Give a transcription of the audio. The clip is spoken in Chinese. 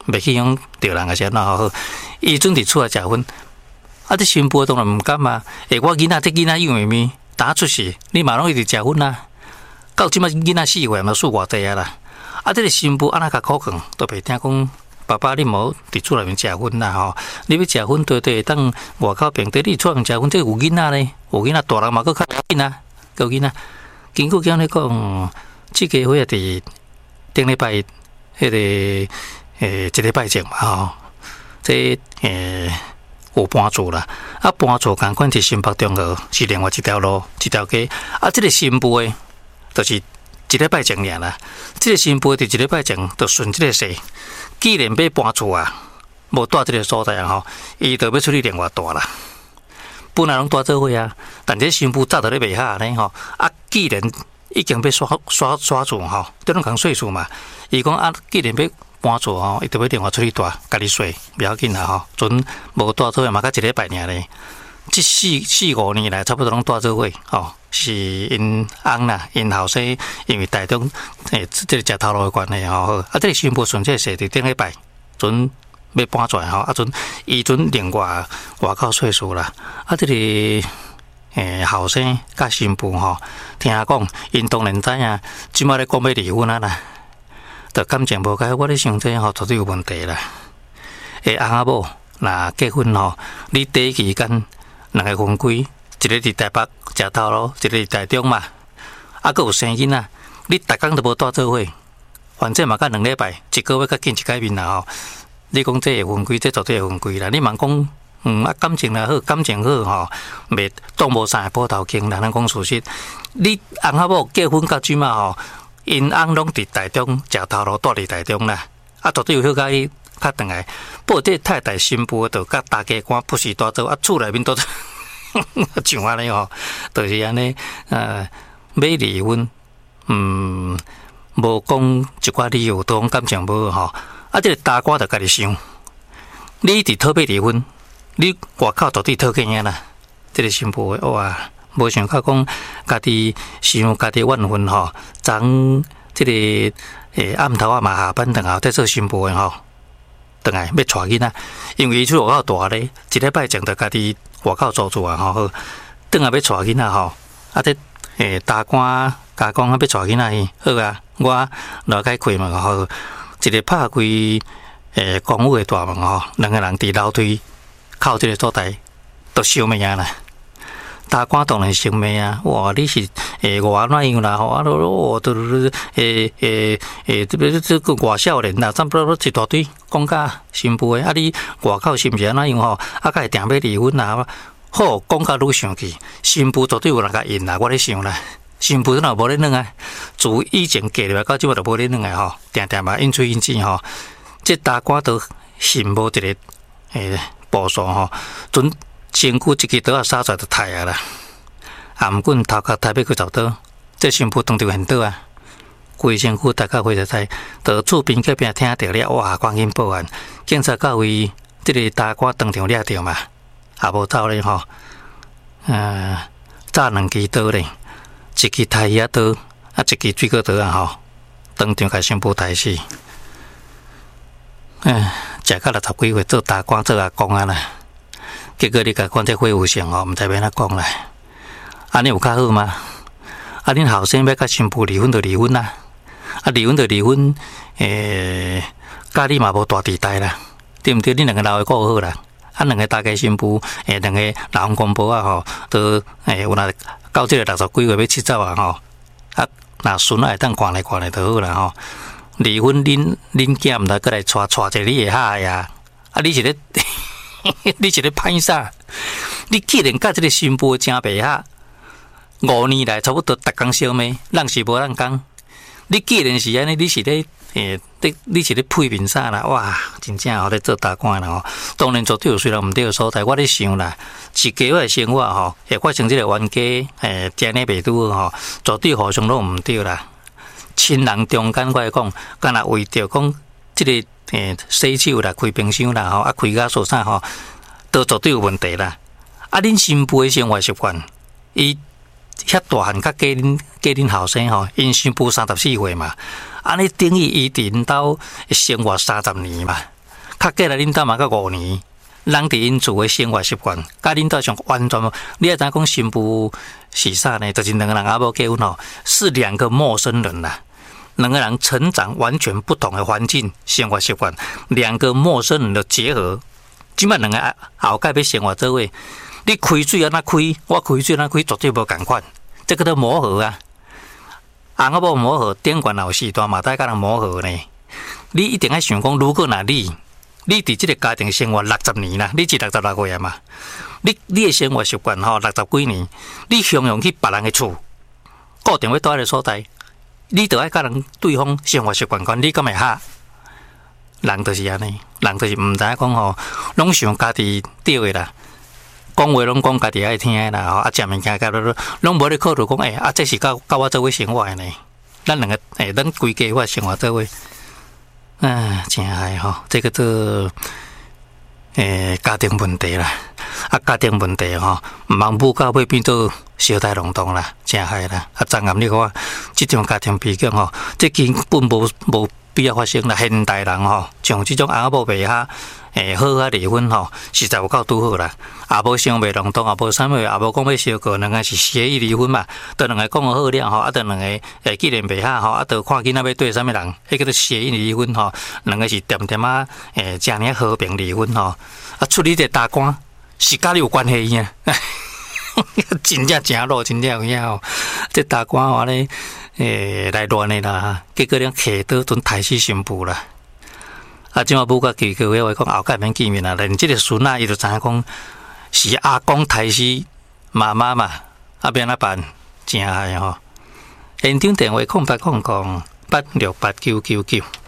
袂去用着人个啥那好，伊准伫厝内食薰，啊，这新妇当然毋甘啊，我囡仔这囡仔幼绵绵，打出世，你嘛拢一直食薰啊，到即摆囡仔4岁嘛数偌济啊啦，啊，这个新妇安那甲苦劝，都袂听讲。爸爸，你无伫厝内面食薰啦吼！你要食薰，对对，当外口平地，你厝内面食薰，这有囡仔呢，有囡仔大人嘛，佫较要紧啊，有囡仔。经过讲咧讲，即家伙伫顶礼拜，迄个一礼拜前嘛吼，这有搬厝啦，啊搬厝共款伫新北中和是另外一条路一条街，啊，这个新妇诶，就是一礼拜前尔啦，这个新妇伫一礼拜前就顺这个势。既然要搬厝啊，无住这个所在啊吼，伊就要出去另外住啦。本来拢住做伙啊，但这新妇早就咧卖下呢吼。啊，既然已经要刷厝吼，都拢共岁数嘛。伊讲啊，既然要搬厝吼，伊就要另外出去住，家己睡不要紧啦吼。阵无住做伙嘛，才一礼拜尔咧。这4-5年来，差不多拢住做伙吼。是因翁啦，因后生因为台中这个食头路的关系吼，啊，这个新妇顺这势伫顶礼拜，阵要搬出来吼，啊，伊另外口岁数啦，啊，这个后生甲新妇吼，听讲因当然知影，即摆咧讲要离婚啊啦，就感情无解，我咧想这吼绝对有问题啦。翁仔某若结婚吼，你第一期间两个分开。一个伫台北食头路，一个伫台中嘛，啊，佮有生囡仔，你逐工都无住做伙，反正嘛，甲2礼拜，一个月较见一改面啦吼。你讲这会分开，这绝对会分开啦。你莫讲，啊，感情啦好，感情好吼，袂当无啥葡萄茎啦。咱讲事实，你翁仔某结婚到即嘛吼，因翁拢伫台中食头路，住伫台中啦，啊，绝对有好伊较转来。不过这太太新妇就甲大家官不时住做，啊，厝内面都。像安尼吼，就是安尼，要离婚，无讲一寡理由，都讲感情无好吼。啊，这个大官就家己想，你伫讨要离婚，你外口到底讨几样啦？这个新妇哇，无想到讲家己想家己怨愤吼，昨这个暗头啊嘛下班等后在做新妇的吼，等来要带囡仔，因为伊出外口大咧，一礼拜前就家己。外口租厝啊，吼好，等下要带囡仔吼，啊这大官甲讲要带囡仔去，好啊，我落开开门吼，一个拍开公务的大门吼，两个人伫楼梯靠这个所在都烧咩啊啦？大官当然生咩啊！哇，你是外哪样啦？吼，啊都这个外少年啦，差不多一大堆讲甲新妇的，啊你外口是毋是安怎样吼？啊，甲会定要离婚啦？好，讲甲愈生气，新妇绝对有人甲应啦，我咧想啦，新妇哪无咧软啊？自以前嫁入来到即摆就无咧软啊吼，定定嘛应嘴应舌吼，这大官都信无一个步数吼，准。身躯一支刀啊，杀出来就刣啊啦！颔棍头壳抬要去找刀，这新妇当着现刀啊，规身躯大家会在在，到厝边隔壁听到了，哇！赶紧报案，警察到位，这个大官当场抓着嘛，也无走咧吼，炸2支刀咧，一支刣牙刀，啊，一支水果刀啊吼，当场甲新妇刣死。食到60几岁做大官做阿公啊啦！结果你甲看这废物性吼，毋知要安怎讲啦？安尼有较好吗？啊，恁后生要甲新妇离婚就离婚啦，啊，离婚就离婚，家你嘛无大地带啦，对毋对？恁两个留的够好啦，啊，两个大家新妇，两个老公公婆啊吼，都有若到这个60几岁要七走啊吼，啊，若孙仔会当看来看来就好啦吼。离婚恁囝毋得过来带一个你会哈呀？啊，你是咧？你是咧歹啥？你既然甲这个新妇真白哈，5年来差不多逐工相骂，人是无人讲。你既然是安尼，你是咧你是咧批评啥啦？哇，真正吼咧做大官啦吼。当然绝对有虽然毋对的所在，我咧想啦，一家的生活吼，会发生这个冤家，真诶袂拄吼，绝对互相拢毋对啦。亲人中间，我来讲，敢若为着讲这个。洗手啦，开冰箱啦，吼啊，开甲所啥吼，都绝对有问题啦。啊，恁新妇的生活习惯，伊遐大汉甲恁后生吼，因新妇34岁嘛，安尼等于伊伫因兜生活30年嘛， 较过来恁兜嘛到5年，人伫因厝诶生活习惯，甲恁兜上完全无。你要知讲新妇是啥呢？就是两个人阿无结婚吼，是两个陌生人啦。两个人成长完全不同的环境、生活习惯，两个陌生人的结合，即摆两个后盖要生活做伙，你开水安那开，我开水安那开，绝对无共款。这个都磨合啊，翁仔某磨合，顶悬后时段嘛，大家人磨合呢。你一定要想讲，如果你伫即个家庭生活60年啦，你是66岁啊嘛，你的生活习惯吼60几年，你相用去别人的厝，固定要住迄个所在。你就爱甲人对方生活习惯管理，敢会合？人就是安尼，人就是毋知影讲吼，拢想家己对的啦，讲话拢讲家己爱听的啦，啊，食物件甲拢无咧考虑讲，这是甲我做伙生活的呢。咱两个咱规家伙生活做伙，真害吼，这个做家庭问题啦，家庭问题吼，毋通母到尾变做小大龙洞啦，真害啦！昨暗你看，即种家庭背景吼，这根本无必要发生啦。现代人吼，像即种翁仔某袂合，好离婚吼，实在有够拄好啦。也无相袂龙洞，也无啥物，也无讲要相告，两个是协议离婚嘛。都两个讲好了吼，都两个既然袂合吼，都看囡仔要对啥物人，迄个做协议离婚吼。两个是点点真尔和平离婚吼。处理这大官是甲你有关系呀？真正正路，真正有影吼。这大官话咧，来乱的啦，结果咧客倒阵抬死新妇啦。即马母甲几个月话讲后盖免见面啦，连即个孙仔伊就知影讲是阿公抬死妈妈嘛，变哪办？真害吼！现场电话0800868999。